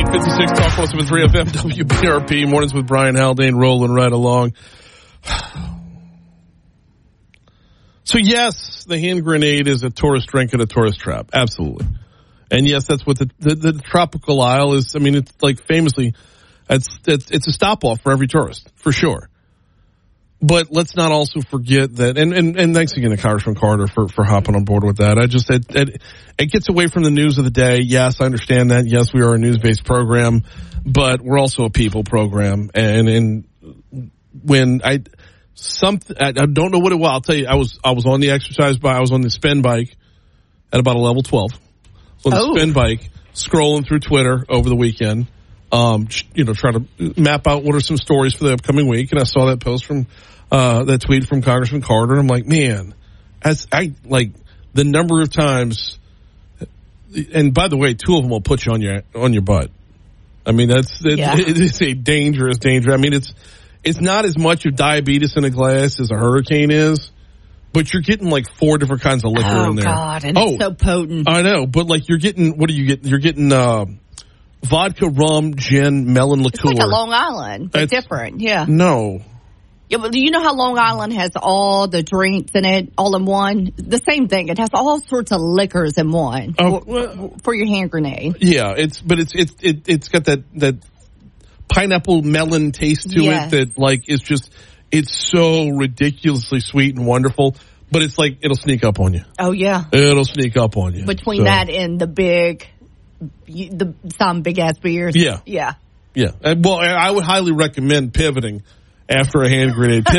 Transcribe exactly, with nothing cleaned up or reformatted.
eight fifty-six Talk one oh seven three F M, W B R P. Mornings with Brian Haldane rolling right along. So, yes, the hand grenade is a tourist drink and a tourist trap. Absolutely. And, yes, that's what the, the, the tropical isle is. I mean, it's like famously, it's, it's, it's a stop-off for every tourist, for sure. But let's not also forget that, and, and, and thanks again to Congressman Carter for, for hopping on board with that. I just, it, it, it gets away from the news of the day. Yes, I understand that. Yes, we are a news-based program, but we're also a people program. And, and when I, something, I, I don't know what it was. I'll tell you, I was, I was on the exercise bike, I was on the spin bike at about a level twelve. On the oh. spin bike, scrolling through Twitter over the weekend. Um, you know, try to map out what are some stories for the upcoming week. And I saw that post from, uh, that tweet from Congressman Carter. And I'm like, man, as I like the number of times, and by the way, two of them will put you on your, on your butt. I mean, that's, it's, yeah. it is a dangerous danger. I mean, it's, it's not as much of diabetes in a glass as a hurricane is, but you're getting like four different kinds of liquor oh, in there. Oh God. And oh, it's so potent. I know, but like you're getting, what are you getting? You're getting, uh, vodka, rum, gin, melon liqueur. It's like a Long Island, but it's, different. Yeah. No. Yeah, but do you know how Long Island has all the drinks in it, all in one? The same thing. It has all sorts of liquors in one Oh, for, well, for your hand grenade. Yeah, it's but it's it's it, it's got that that pineapple melon taste to yes. it that like is just it's so ridiculously sweet and wonderful. But it's like it'll sneak up on you. Oh yeah, it'll sneak up on you. Between so. that and the big, the some big ass beers. Yeah, yeah, yeah. Well, I would highly recommend pivoting after a hand grenade.